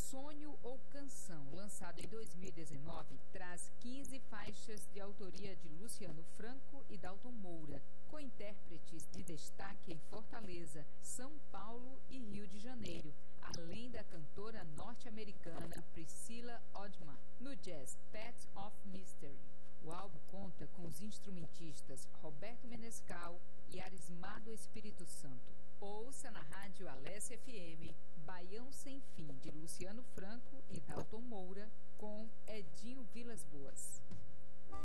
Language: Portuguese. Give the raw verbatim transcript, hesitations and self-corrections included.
Sonho ou Canção, lançado em dois mil e dezenove, traz quinze faixas de autoria de Luciano Franco e Dalton Moura, com intérpretes de destaque em Fortaleza, São Paulo e Rio de Janeiro, além da cantora norte-americana Priscilla Odman, no jazz Path of Mystery. O álbum conta com os instrumentistas Roberto Menescal e Arismado Espírito Santo. Ouça na rádio Alessia F M, Baião Sem Fim, de Luciano Franco e Dalton Moura, com Edinho Vilas Boas.